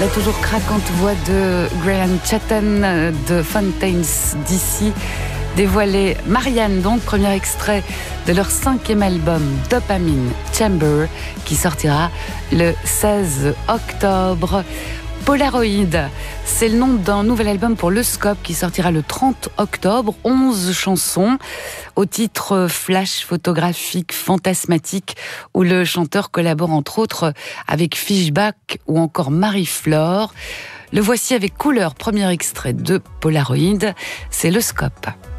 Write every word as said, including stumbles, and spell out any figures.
La toujours craquante voix de Graham Chatton de Fountains D C dévoilait Marianne, donc premier extrait de leur cinquième album Dopamine Chamber qui sortira le seize octobre. Polaroid, c'est le nom d'un nouvel album pour Le Scope qui sortira le trente octobre. onze chansons au titre flash photographique fantasmatique où le chanteur collabore entre autres avec Fishback ou encore Marie-Flore. Le voici avec couleur, premier extrait de Polaroid, c'est Le Scope.